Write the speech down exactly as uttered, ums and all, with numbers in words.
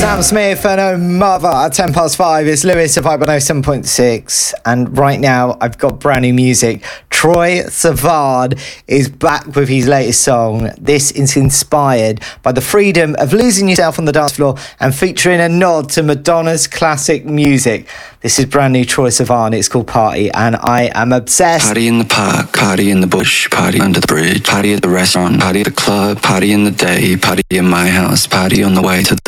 Sam Smith and Oh Mother at ten past five. It's Lewis of Vibe one oh seven point six. And right now, I've got brand new music. Troye Sivan is back with his latest song. This is inspired by the freedom of losing yourself on the dance floor and featuring a nod to Madonna's classic music. This is brand new Troye Sivan. It's called Party, and I am obsessed. Party in the park, party in the bush, party under the bridge, party at the restaurant, party at the club, party in the day, party in my house, party on the way to the